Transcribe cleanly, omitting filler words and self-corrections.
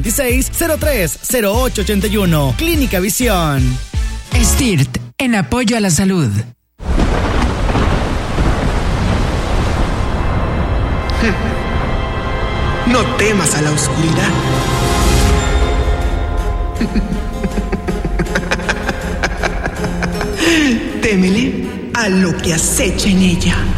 2603-0881. Clínica Visión. STIRT, en apoyo a la salud. No temas a la oscuridad. Témele a lo que acecha en ella.